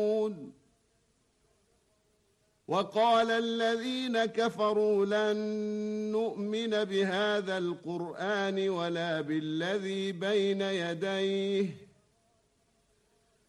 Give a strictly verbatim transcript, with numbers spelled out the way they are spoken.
وقال الذين كفروا لن نؤمن بهذا القرآن ولا بالذي بين يديه